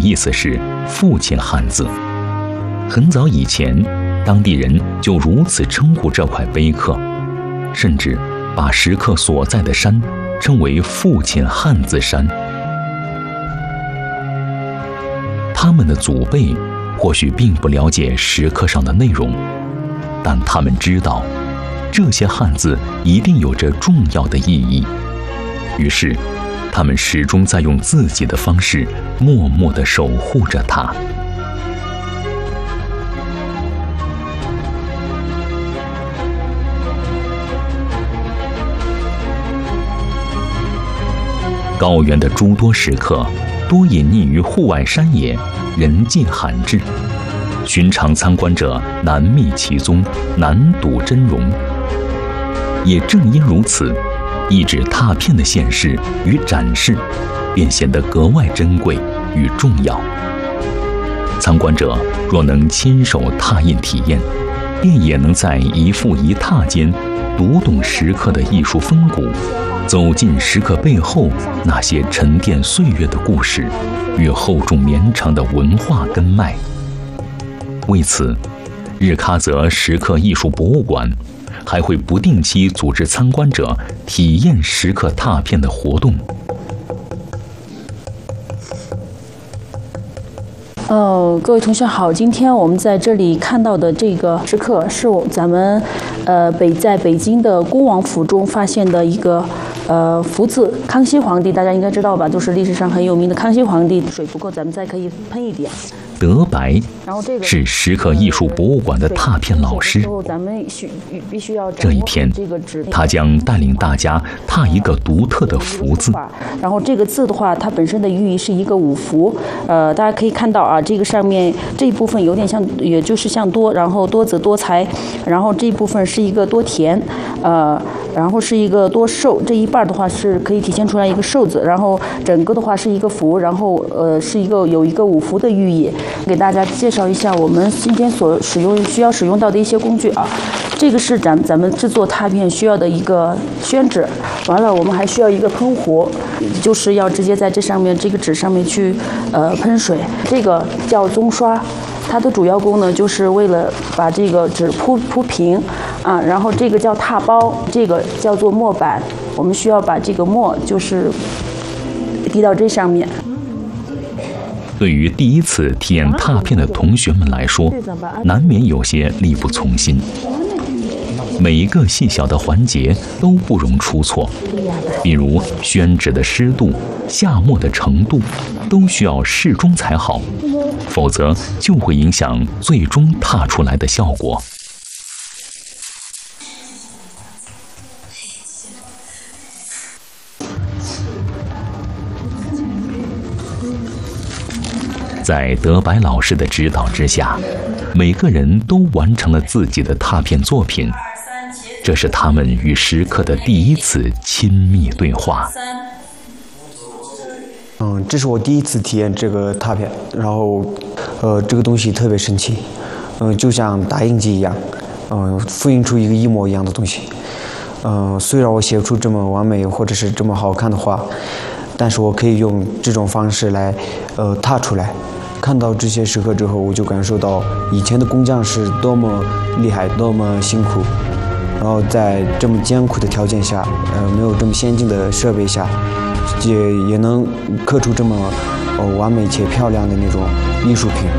意思是父亲汉字。很早以前，当地人就如此称呼这块碑刻，甚至把石刻所在的山称为父亲汉字山。他们的祖辈或许并不了解石刻上的内容，但他们知道这些汉字一定有着重要的意义，于是他们始终在用自己的方式默默地守护着它。高原的诸多石刻多隐匿于户外山野，人迹罕至，寻常参观者难觅其踪，难睹真容。也正因如此，一纸拓片的现世与展示便显得格外珍贵与重要。参观者若能亲手拓印体验，便也能在一幅一拓间读懂石刻的艺术风骨，走进石刻背后那些沉淀岁月的故事与厚重绵长的文化根脉。为此，日喀则石刻艺术博物馆还会不定期组织参观者体验石刻拓片的活动。 各位同学好，今天我们在这里看到的这个石刻是咱们在北京的恭王府中发现的一个福字。康熙皇帝大家应该知道吧，就是历史上很有名的康熙皇帝。水不够，咱们再可以喷一点。 德白是石刻艺术博物馆的拓片老师。这一天，他将带领大家拓一个独特的福字。 然后这个字的话，它本身的寓意是一个五福。大家可以看到啊，这个上面这一部分有点像，也就是像多，然后多子多财，然后这一部分是一个多田，然后是一个多寿，这一半的话是可以体现出来一个寿字，然后整个的话是一个福，然后是有一个五福的寓意。给大家介绍一下我们今天需要使用到的一些工具啊。这个是咱们制作拓片需要的一个宣纸，完了我们还需要一个喷壶，就是要直接在这个纸上面去喷水。这个叫棕刷，它的主要功能就是为了把这个纸铺平啊。然后这个叫拓包，这个叫做墨板，我们需要把这个墨就是滴到这上面。 对于第一次体验拓片的同学们来说，难免有些力不从心。每一个细小的环节都不容出错，比如宣纸的湿度、下墨的程度，都需要适中才好，否则就会影响最终拓出来的效果。在德白老师的指导之下，每个人都完成了自己的拓片作品。这是他们与石刻的第一次亲密对话。 这是我第一次体验这个拓片，然后这个东西特别神奇，就像打印机一样，复印出一个一模一样的东西。虽然我写不出这么完美或者是这么好看的画，但是我可以用这种方式来拓出来。看到这些石刻之后，我就感受到以前的工匠是多么厉害，多么辛苦。然后在这么艰苦的条件下，没有这么先进的设备下，也能刻出这么完美且漂亮的那种艺术品。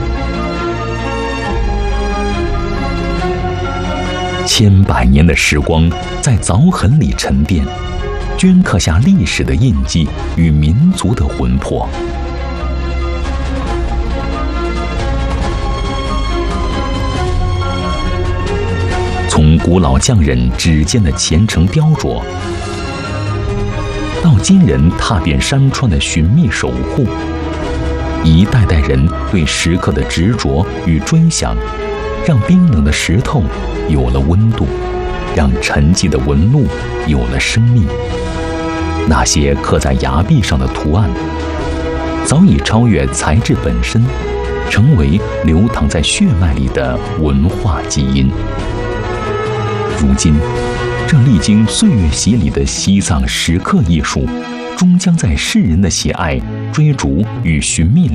千百年的时光在凿痕里沉淀，镌刻下历史的印记与民族的魂魄。从古老匠人指尖的虔诚雕琢，到今人踏遍山川的寻觅守护，一代代人对石刻的执着与追想，让冰冷的石头有了温度，让沉寂的纹路有了生命。那些刻在崖壁上的图案，早已超越材质本身，成为流淌在血脉里的文化基因。如今，这历经岁月洗礼的西藏石刻艺术，终将在世人的喜爱、追逐与寻觅里